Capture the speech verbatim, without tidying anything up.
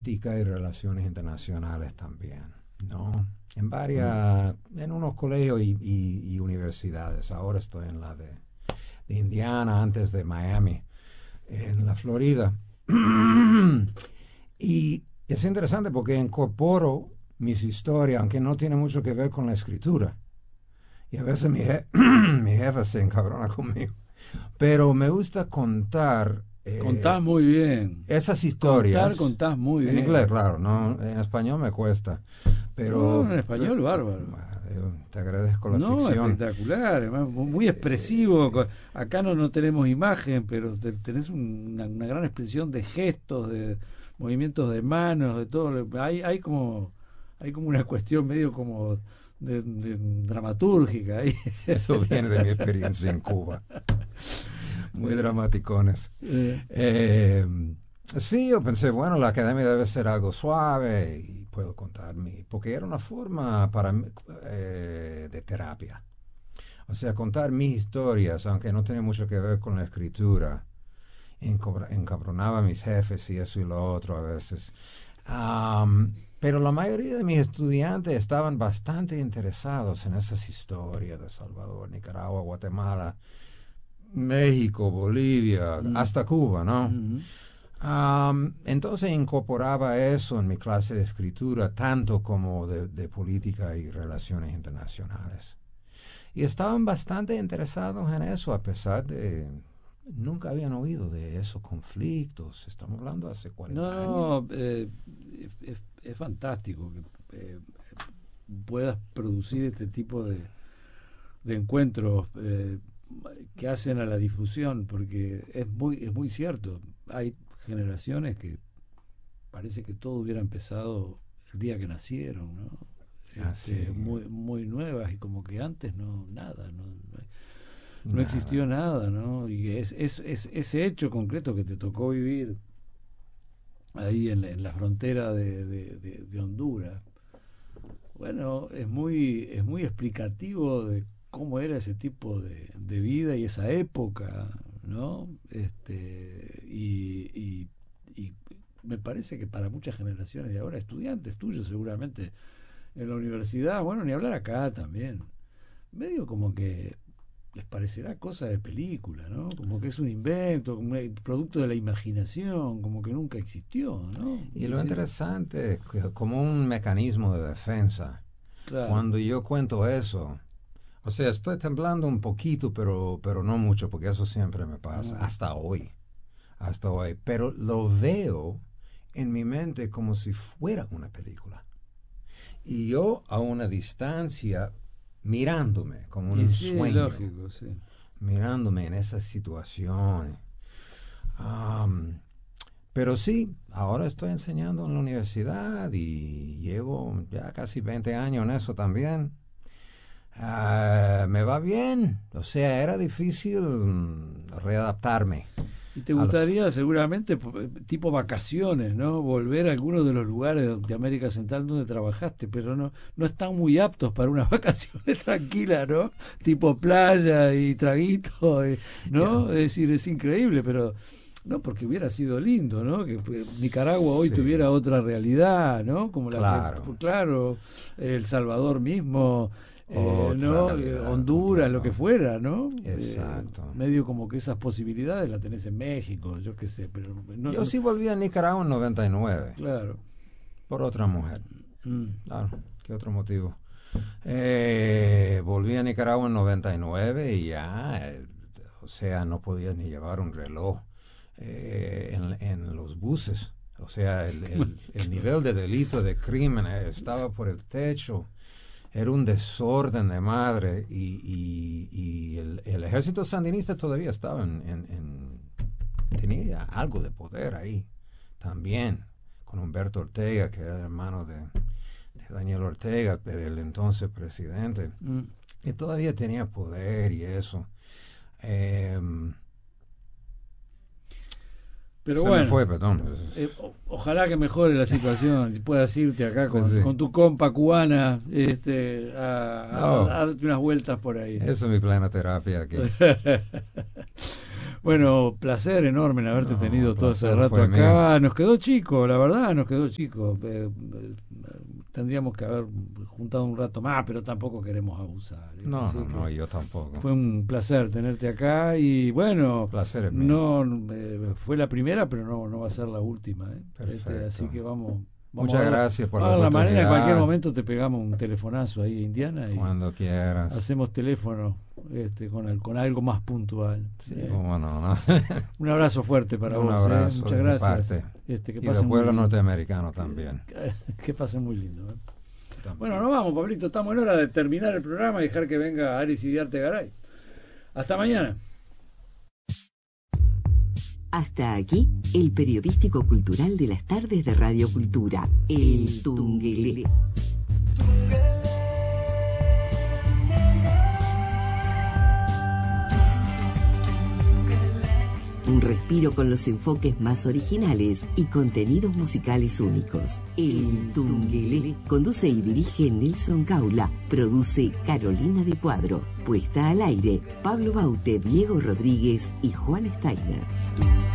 política y relaciones internacionales también, ¿no? En varias, en unos colegios y, y- y universidades. Ahora estoy en la de, de Indiana, antes de Miami, en la Florida. Y es interesante porque incorporo mis historias, aunque no tiene mucho que ver con la escritura. Y a veces mi, je- mi jefe se encabrona conmigo. Pero me gusta contar Contás eh, muy bien. esas Contar, historias. contás muy En inglés, bien. claro, no, en español me cuesta. No, Pero, en pero, español bárbaro. bueno, te agradezco la No, ficción. espectacular, además, mu- muy expresivo. Co- Acá no, no tenemos imagen, pero te- tenés un- una, una gran expresión de gestos, de movimientos de manos, de todo. lo- Hay, hay como, hay como una cuestión medio como de, de dramatúrgica ahí. Eso viene de mi experiencia en Cuba. Muy Eh, dramaticones. eh, Eh, sí, yo pensé, bueno, la academia debe ser algo suave y puedo contar mi... Porque era una forma para mí, eh, de terapia. O sea, contar mis historias, aunque no tenía mucho que ver con la escritura, encobra- encabronaba a mis jefes y eso y lo otro a veces. Am, pero la mayoría de mis estudiantes estaban bastante interesados en esas historias de Salvador, Nicaragua, Guatemala, México, Bolivia, mm, hasta Cuba, ¿no? mm. Am, entonces incorporaba eso en mi clase de escritura, tanto como de, de política y relaciones internacionales. Y estaban bastante interesados en eso, a pesar de... Nunca habían oído de esos conflictos. Estamos hablando de hace No, cuarenta años. no, eh, es, es- es fantástico que eh, puedas producir este tipo de, de encuentros eh, que hacen a la difusión, porque es muy, es muy cierto. Hay generaciones que parece que todo hubiera empezado el día que nacieron, ¿no? Así, Este, muy, muy nuevas y como que antes no, nada, no, no, no existió nada. nada, ¿no? Y es, es, es ese hecho concreto que te tocó vivir ahí en la, en la frontera de, de, de, de Honduras. Bueno, es muy, es muy explicativo de cómo era ese tipo de, de vida y esa época, ¿no? Este, y, y, y me parece que para muchas generaciones de ahora, estudiantes tuyos seguramente en la universidad, bueno, ni hablar acá también, medio como que les parecerá cosa de película, ¿no? Como que es un invento, como un producto de la imaginación, como que nunca existió, ¿no? Y lo Dice, interesante es que como un mecanismo de defensa, claro. cuando yo cuento eso, o sea, estoy temblando un poquito, pero, pero no mucho, porque eso siempre me pasa, No. hasta hoy, hasta hoy. Pero lo veo en mi mente como si fuera una película. Y yo a una distancia, mirándome como Y un sí, sueño, lógico, sí. mirándome en esas situaciones. Um, pero sí, ahora estoy enseñando en la universidad y llevo ya casi veinte años en eso también. Ah, me va bien, o sea, era difícil mm, readaptarme Y te a los... gustaría seguramente, po- eh, tipo vacaciones, ¿no? Volver a algunos de los lugares de América Central donde trabajaste, pero no, no están muy aptos para unas vacaciones tranquilas, ¿no? Tipo playa y traguito, y- Ya, ¿no? Es decir, es increíble, pero no, porque hubiera sido lindo, ¿no? Que pues, Nicaragua hoy sí, tuviera otra realidad, ¿no? Como la que, claro, claro, El Salvador mismo, eh, otra ¿no? Eh, realidad Honduras, lo que completo. fuera, ¿no? Eh, Exacto. medio como que esas posibilidades las tenés en México, yo qué sé, pero no, Yo no, sí volví a Nicaragua en noventa y nueve claro. por otra mujer. Mm. Claro, ¿qué otro motivo? Eh, volví a Nicaragua en noventa y nueve y ya, eh, o sea, no podías ni llevar un reloj eh, en, en los buses. O sea, el, el, el nivel de delito, de crimen eh, estaba por el techo. Era un desorden de madre y, y, y el, el ejército sandinista todavía estaba en, en, en... tenía algo de poder ahí también, con Humberto Ortega, que era hermano de, de Daniel Ortega, el entonces presidente, Mm. y todavía tenía poder y eso. Eh, Pero Se me bueno, fue, perdón. eh, o- ojalá que mejore la situación y puedas irte acá Pues con, sí. con tu compa cubana este, a, a- No, a darte unas vueltas por ahí. esa es mi plena terapia aquí. Bueno, placer enorme en haberte No, tenido todo este rato fue acá. mío. Nos quedó chico, la verdad, nos quedó chico. Eh, eh, tendríamos que haber juntado un rato más, pero tampoco queremos abusar. ¿eh? No, Así no, que no, yo tampoco. fue un placer tenerte acá y bueno, Placer es mío. no eh, fue la primera, pero no, no va a ser la última. ¿eh? Este, Perfecto. así que vamos. Vamos Muchas a ver, gracias por vamos a la la manera, en cualquier oportunidad. momento te pegamos un telefonazo ahí a Indiana y Cuando quieras. hacemos teléfono este, con, el, con algo más puntual. Sí, ¿eh? cómo no, no. Un abrazo fuerte para Un vos. abrazo ¿eh? Muchas de mi gracias. parte. Este, que Y pasen del muy pueblo lindo. norteamericano también. Que, que pasen muy lindo. ¿eh? También. Bueno, nos vamos, Pablito. Estamos en hora de terminar el programa y dejar que venga Aris Idiarte Garay. Hasta mañana. Hasta aquí, el periodístico cultural de las tardes de Radio Cultura, El Tunguelé. Un respiro con los enfoques más originales y contenidos musicales únicos. El Tunguelé. Conduce y dirige Nelson Caula. Produce Carolina de Cuadro. Puesta al aire, Pablo Baute, Diego Rodríguez y Juan Steiner.